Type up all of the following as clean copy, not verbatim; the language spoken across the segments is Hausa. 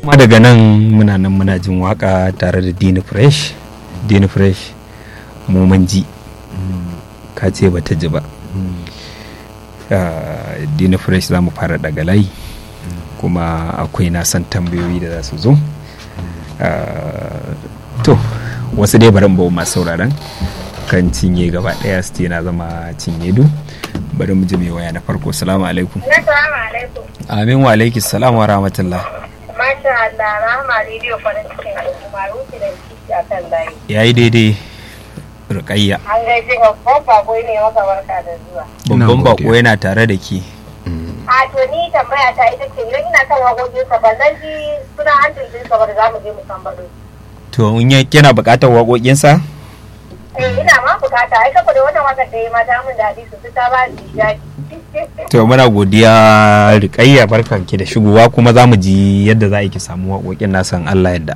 kuma daga nan muna jin waka tare da Dini Fresh mu mun ji ka ce bata ji ba. Dini Fresh za mu fara daga layi kuma akwai na san tambayoyi da za su zo. To wasu dai bari mu masu sauraron kan cinye gaba daya su ce na zama cinye du. Bari mu ji mai waya na farko. Assalamu alaikum. Assalamu alaikum. Amin wa alaikis salam wa rahmatullah. Masha Allah, Rahama Radio farin cikin al'umma ruki da ciki a kan layi. Yayi daidai Rukayya. An gaishe babban bako ne maka barka da zuwa. Babban bako yana tare da ki. A to ni tambaya ta ita ce idan ina kan waƙoƙin sa ban nan ji suna handin din sa ba da zamu je mu san bado. To in kina buƙatar waƙoƙin sa? Ina ma bukata ai saboda wannan wakar da ya mata mun daɗi su ta ba ni daɗi. To muna godiya Rukayya barkanki da shigowa kuma za mu ji yadda za a yi ki samu waƙoƙin nasan Allah yadda.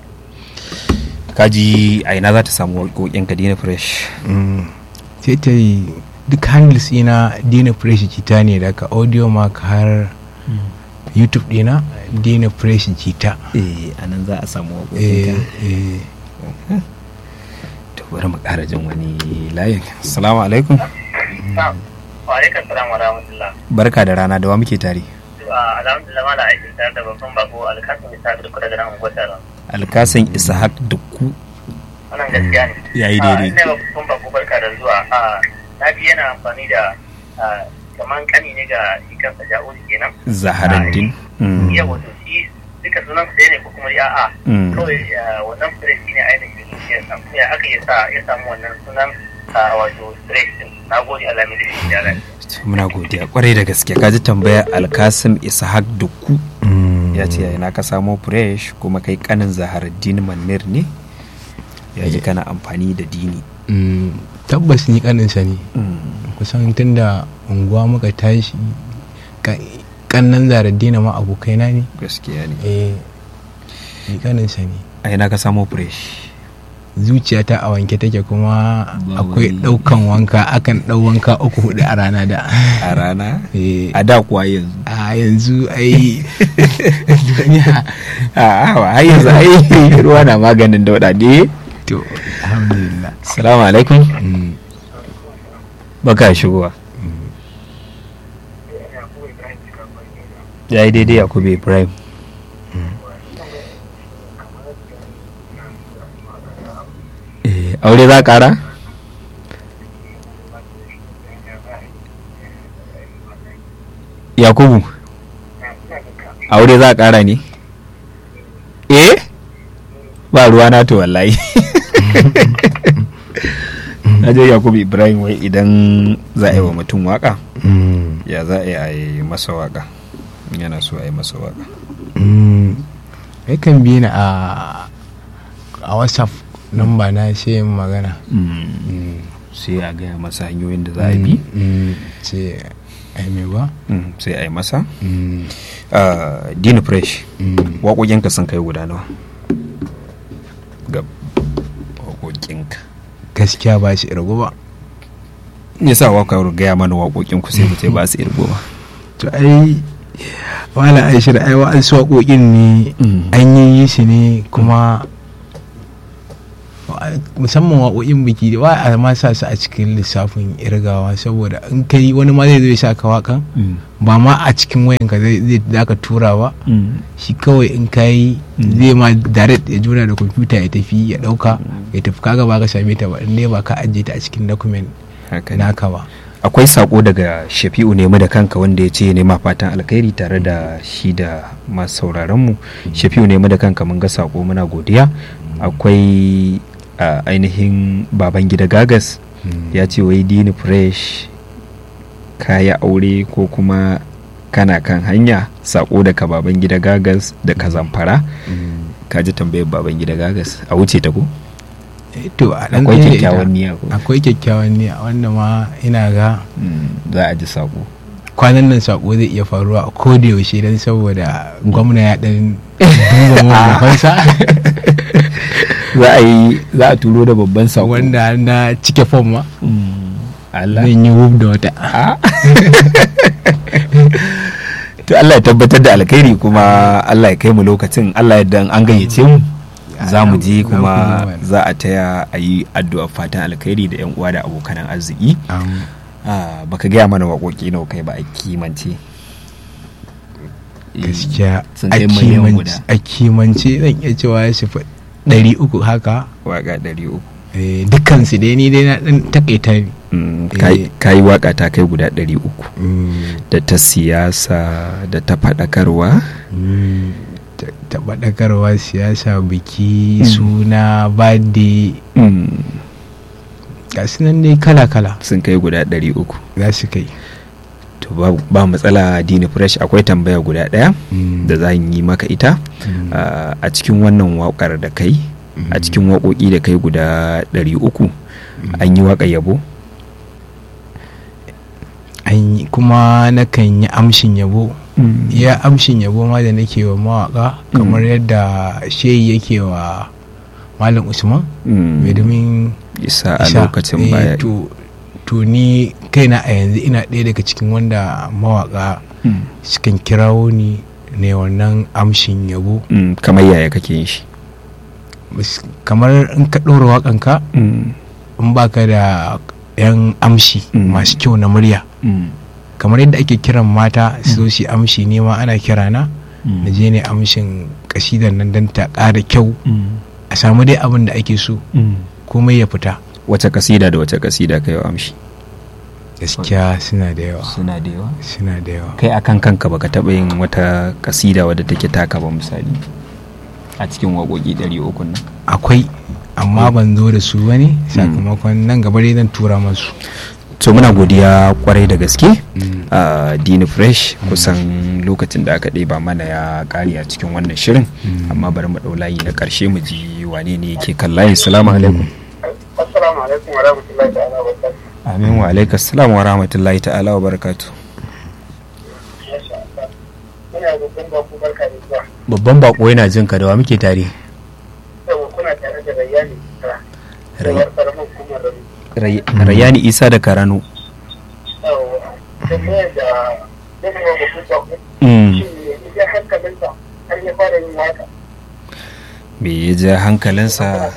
Kaji a ina za ta samu waƙoƙin ka Dini Fresh. Sai ta yi duk handles ina Dini Fresh Jita ne daga audio mark har YouTube dina Dini Fresh Jita. A nan za a samu waƙoƙin ka. To bari mu ƙara jin wani layin. Assalamu alaikum. Wa alaikum salam wa rahmatullah. Barka da rana, da wa muke tare? Alhamdulillah mala aikin tare da babban bako Alkasim Ishaq Dukku daga nan Gwatara. Alkasim Ishaq Dukku. Wannan gaskiya ne. Yayi daidai. Ina babban bako barka da zuwa. Na bi yana amfani da kaman kani ne ga shi kansa Ja'udi kenan. Zaharaddin. Iya wato shi duka sunan sa ne ko kuma a'a. Kawai wannan fresh ne ainihin ya aka ya samu wannan sunan wato fresh din. Na gode alamin da shi ya rai. Muna godiya kwarai da gaske. Ka ji tambayar Alkasim Ishaq Dukku. Ya ce yana ka samo fresh kuma kai kanin Zaharaddin Manir ne. Ya ji kana amfani da Dini. Tabbas ni kaninsa ne. Kusan tun da unguwa muka tashi kannan Zaharaddin ma abokaina ne. Gaskiya ne. Ni kaninsa ne. A yana ka samo fresh. Zuciyata a wanke take kuma akwai daukan wanka, akan dau wanka 3-4 a rana da. A rana? A da kuwa yanzu. A yanzu ai duniya. A yanzu ai ruwa na maganin dauda ne. To alhamdulillah. Assalamu alaikum. Baka shigowa. Yayi daidai Yakubu Ibrahim. Aure za ƙara? Yakubu aure za ƙara ne? Ba ruwa na to wallahi. Na je Yakubu Ibrahim wai idan za a yi wa mutum waka ya za a yi masa waka, yana so a yi masa waka. Yakan bi ni a WhatsApp namba na sai magana. Sai a gaya masa hanyoyin da za a bi. Sai a yi ba? Sai a yi masa. Dini Fresh waƙoƙinka sun kai guda nawa? Ga waƙoƙinka gaskiya ba shi irgo ba. Me yasa waka gaya mana waƙoƙinku sai mu ce ba su irgo ba? To ai wala Aisha ai wa'ansu waƙoƙin ne an yi shi ne kuma musamman waƙoƙin biki da wa a ma sa su a cikin lissafin irgawa, saboda in kai wani ma zai zo ya sa ka waƙan ba ma a cikin wayanka zai zaka tura ba, shi kawai in kai zai ma direct ya juna da kwamfuta ya tafi ya ɗauka ya tafi, kaga ba ka same ta ba in ne ba ka ajiye ta a cikin document naka ba. Akwai sako daga Shafi'u Nemi da kanka wanda ya ce nema fatan alkhairi tare da shi da masu sauraron mu. Shafi'u Nemi da kanka mun ga sako, muna godiya. Akwai ainihin baban gida Gagas ya ce wai Dini Fresh kaya aure ko kuma kana kan hanya, sako daga baban gida Gagas da Kazamfara. Ka ji tambayar baban gida Gagas, a wuce ta ko? To akwai kyakkyawan niyya ko? Akwai kyakkyawan niyya wanda ma ina ga za a ji sako. Kwanan nan sako zai iya faruwa a koda yaushe don saboda gwamna ya dan duba mawafansa. Za a turo da babban sako wanda na cike fom ma. Allah zan yi wub da wata. to Allah ya tabbatar da alkhairi kuma Allah ya kai mu lokacin, Allah ya dan an gayyace mu za mu je kuma za a taya a yi addu'a fatan alkhairi da yan uwa da abokan arziki. Baka gaya mana waƙoƙi nawa kai ba a kimance? Gaskiya a kimance zan iya cewa ya shafi 300 haka. Waƙa 300. Dukkansu dai ni dai na ɗan takaita ne. Ka yi waƙa ta kai guda 300 da ta siyasa da ta faɗakarwa. Ta faɗakarwa, siyasa, biki, suna, birthday, ga su nan dai kala-kala sun kai guda 300 za su kai. To ba matsala Dini Fresh, akwai tambaya guda ɗaya da za yi maka ita. A cikin wannan waƙar da kai, a cikin waƙoƙi da kai guda 300 an yi waƙar yabo? Kuma nakan yi amshin yabo. Ya amshin yabo ma da nake wa mawaka kamar yadda shehi yake wa Malam Usman mai domin isa a lokacin baya. To ni kaina a yanzu ina ɗaya daga cikin wanda mawaka sukan kirawo ni ne wannan amshin yabo. Kamar yaya kake yin shi? Kamar in ka ɗora waƙanka in baka da yan amshi masu kyau na murya, kamar yadda ake kiran mata su shi amshi, ne ma ana kira na je ne amshin kasidan nan don ta ƙara kyau, a samu dai abin da ake so komai ya fita. Wace kasida da wace kasida kai wa amshi? Gaskiya suna da yawa. Suna da yawa. Kai akan kanka baka taɓa yin wata kasida wadda take taka ba misali a cikin waƙoƙi 300 nan? Akwai, amma ban zo da su bane sakamakon nan gaba dai zan tura masu. To muna godiya kwarai da gaske. Dini Fresh, kusan lokacin da aka ɗeba mana ya ƙare a cikin wannan shirin, amma bari mu ɗau layi na ƙarshe mu ji wane ne yake kan layi. Assalamu alaikum. Assalamu alaikum wa rahmatullahi ta'ala wa barakatuh. Amin wa alaikum assalam wa rahmatullahi ta'ala wa barakatuh. Babban bako yana jin ka, da wa muke tare? Kuna tare da Rayani Isa da Karano. Me ya ja hankalinsa?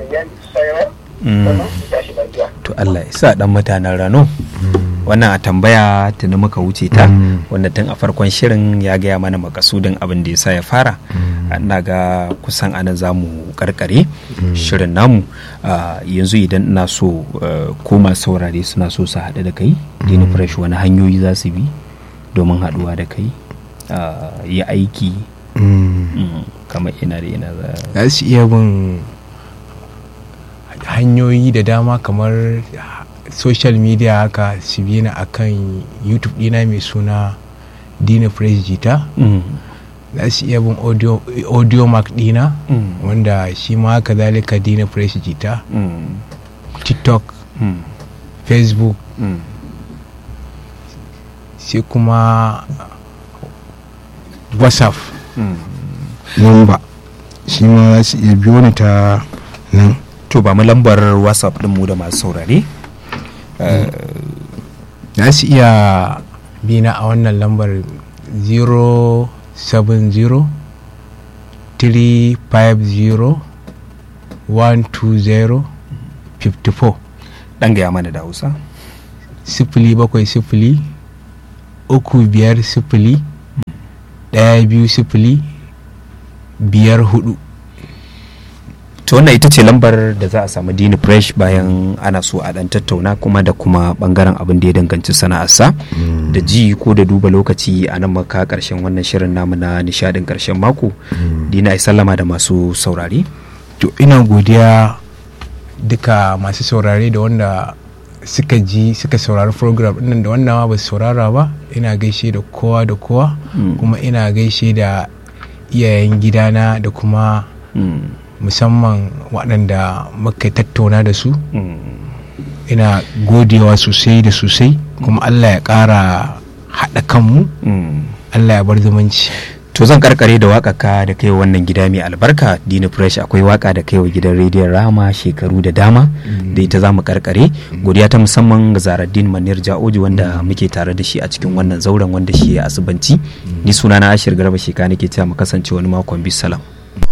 To Allah ya sa dan mutanen Rano. Wannan a tambaya tuni muka wuce ta, wanda tun a farkon shirin ya gaya mana makasudin abin da ya sa ya fara. Ina ga kusan anan za mu karkare shirin namu. Yanzu idan ina so ko masu saurare suna so su haɗu da kai Dini Fresh, wani hanyoyi za su bi domin haɗuwa da kai, yi aiki kamar ina da ina za su iya bin hanyoyi da dama kamar social media haka, su bi na akan YouTube dina mai suna Dini Fresh Jita. Za su iya bin audio mark dina wanda shi ma haka zalika Dini Fresh Jita. TikTok, Facebook, sai kuma WhatsApp number, shi ma za su iya biyo ni ta nan. To ba mu lambar WhatsApp din mu da masu saurare. Za su iya bina a wannan lambar 070-350-120-54. Dan gaya mana da Hausa. 070-350-120-54. To wannan ita ce lambar da za a samu Dini Fresh bayan ana so a dan tattauna kuma da kuma bangaren abin da ya danganci sana'arsa da ji ko da duba lokaci. A nan maka karshen wannan shirin namu na nishadin karshen mako. Dina ai sallama da masu saurare. To ina godiya duka masu saurare da wanda suka saurari program ɗin da wannan ma ba su saurara ba. Ina gaishe da kowa da kowa, kuma ina gaishe da iyayen gidana da kuma musamman waɗanda muka tattauna da su. Ina godewa sosai da sosai, kuma Allah ya ƙara haɗa kanmu. Allah ya bar zumunci. to zan karkare da waka ka da kai wannan gida mai albarka Dina Fresh. Akwai waka da kai wa gidan rediyon Rama shekaru da dama da ita za mu karkare. Godiya ta musamman ga Zaraddin Manir Ja'oji wanda muke tare da shi a cikin wannan zauren wanda shi ya asubanci. Ni sunana Ashir Garba Sheka nake cewa mu kasance wani makon bisalam.